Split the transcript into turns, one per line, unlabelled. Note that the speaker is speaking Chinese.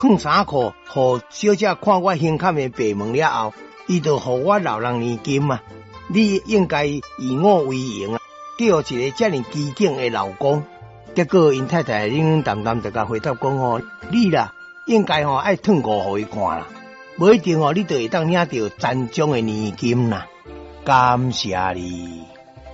放衫裤，互小姐看我胸坎的白门了后，伊就互我留人年金啊。你应该以我为荣啊，叫一个这么机警的老公。结果因太太冷冷淡淡就甲回答讲吼，你啦应该吼爱褪过互伊看啦，无一定吼你就会当领到赞奖的年金啦。感谢你。